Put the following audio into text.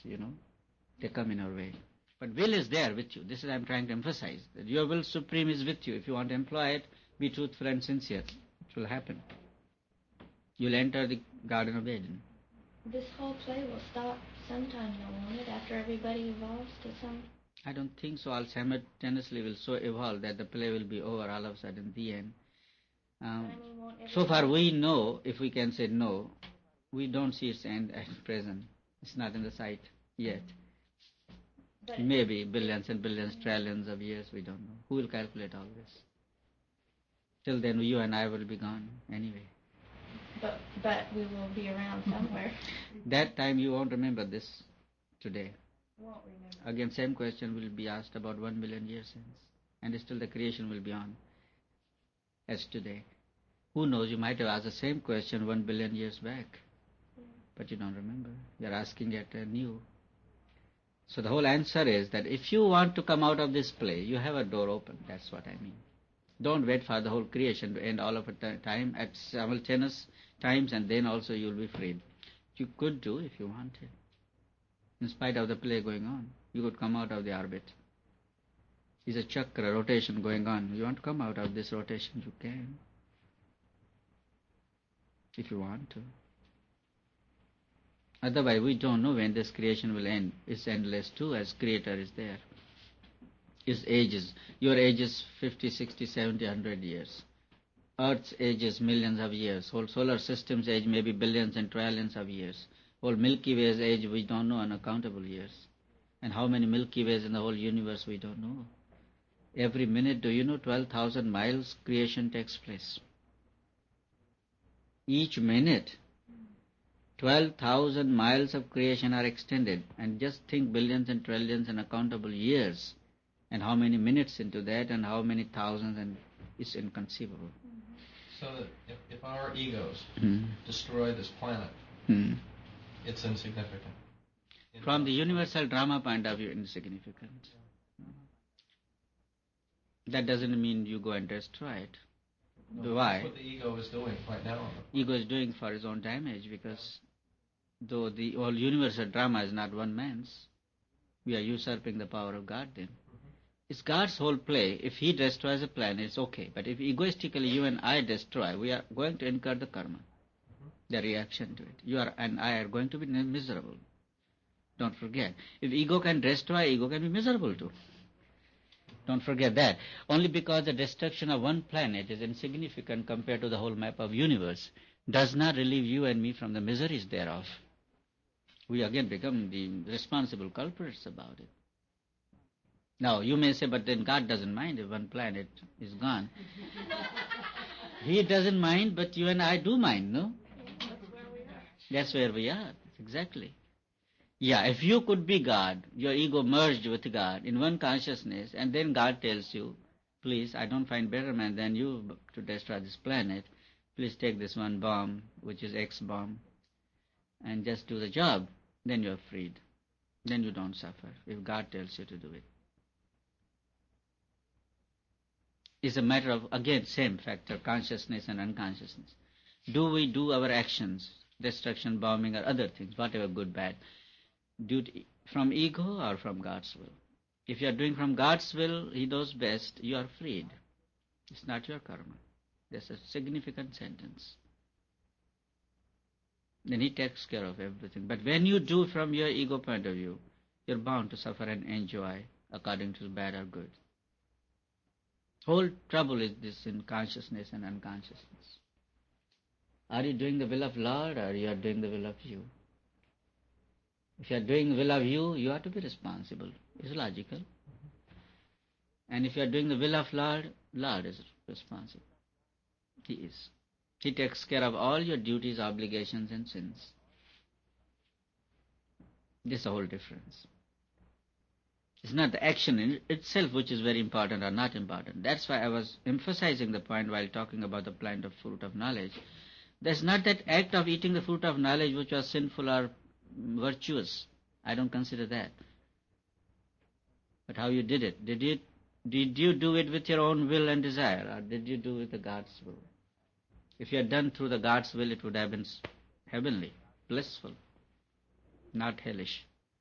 they come in our way. But will is there with you. This is I'm trying to emphasize, that your will supreme is with you. If you want to employ it, be truthful and sincere. It will happen. You'll enter the Garden of Eden. This whole play will stop sometime, though, won't it? After everybody evolves to some... I don't think so. All simultaneously will so evolve that the play will be over all of a sudden, the end. So far we know, if we can say no, we don't see its end at present. It's not in the sight yet. But maybe billions and billions, trillions of years, we don't know. Who will calculate all this? Till then, you and I will be gone anyway. But we will be around somewhere. That time you won't remember this today. Won't remember. Again, same question will be asked about 1 million years since. And still the creation will be on as today. Who knows, you might have asked the same question 1 billion years back. But you don't remember. You're asking it anew. So the whole answer is that if you want to come out of this play, you have a door open. That's what I mean. Don't wait for the whole creation to end all of a time at simultaneous times, and then also you'll be freed. You could do if you wanted. In spite of the play going on, you could come out of the orbit. There's a chakra, rotation going on. You want to come out of this rotation, you can. If you want to. Otherwise, we don't know when this creation will end. It's endless too, as Creator is there. His ages. Your age is 50, 60, 70, 100 years. Earth's age is millions of years. Whole solar system's age may be billions and trillions of years. Whole Milky Way's age, we don't know, unaccountable years. And how many Milky Ways in the whole universe, we don't know. Every minute, do you know, 12,000 miles creation takes place. Each minute, 12,000 miles of creation are extended. And just think billions and trillions and uncountable years. And how many minutes into that and how many thousands, and it's inconceivable. So that if our egos destroy this planet, it's insignificant. From the universal drama point of view, insignificant. That doesn't mean you go and destroy it. No, Why? That's what the ego is doing right now. Ego is doing for his own damage, because though the whole universal drama is not one man's, we are usurping the power of God then. It's God's whole play. If He destroys a planet, it's okay. But if egoistically you and I destroy, we are going to incur the karma, the reaction to it. You are and I are going to be miserable. Don't forget. If ego can destroy, ego can be miserable too. Don't forget that. Only because the destruction of one planet is insignificant compared to the whole map of universe does not relieve you and me from the miseries thereof. We again become the responsible culprits about it. Now, you may say, but then God doesn't mind if one planet is gone. He doesn't mind, but you and I do mind, no? That's where we are. Exactly. Yeah, if you could be God, your ego merged with God in one consciousness, and then God tells you, please, I don't find better man than you to destroy this planet. Please take this one bomb, which is X bomb, and just do the job. Then you're freed. Then you don't suffer, if God tells you to do it. It's a matter of, again, same factor, consciousness and unconsciousness. Do we do our actions, destruction, bombing, or other things, whatever, good, bad, from ego or from God's will? If you are doing from God's will, He knows best, you are freed. It's not your karma. That's a significant sentence. Then He takes care of everything. But when you do from your ego point of view, you're bound to suffer and enjoy according to bad or good. Whole trouble is this in consciousness and unconsciousness. Are you doing the will of Lord, or you are doing the will of you? If you are doing the will of you, you are to be responsible. It's logical. And if you are doing the will of Lord, Lord is responsible. He is. He takes care of all your duties, obligations, and sins. This is a whole difference. It's not the action in itself which is very important or not important. That's why I was emphasizing the point while talking about the plant of fruit of knowledge. There's not that act of eating the fruit of knowledge which was sinful or virtuous. I don't consider that. But how you did it? Did you do it with your own will and desire, or did you do it with the God's will? If you had done through the God's will, it would have been heavenly, blissful, not hellish.